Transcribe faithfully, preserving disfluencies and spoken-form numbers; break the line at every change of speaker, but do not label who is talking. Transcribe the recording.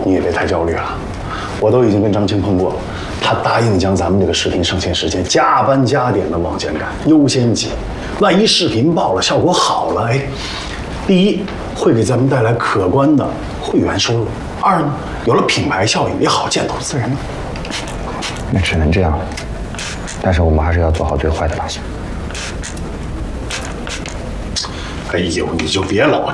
你也别太焦虑了，我都已经跟张青碰过了，他答应将咱们这个视频上线时间加班加点的往前赶，优先级。万一视频爆了，效果好了，哎，第一会给咱们带来可观的会员收入，二呢有了品牌效应，也好见投资人了。
那只能这样了，但是我们还是要做好最坏的打算。
哎呦，你就别老